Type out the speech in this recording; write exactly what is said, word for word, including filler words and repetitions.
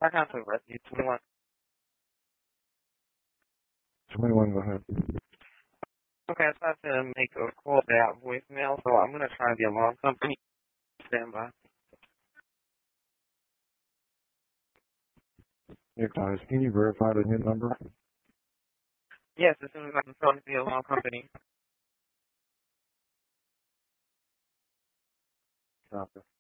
I got the rescue twenty-one. twenty-one, go ahead. Okay, I tried to make a call that voicemail, so I'm gonna try the alarm company. Stand by. Hey, guys, can you verify the hit number? Yes, as soon as I can talk to the alarm company. Copy.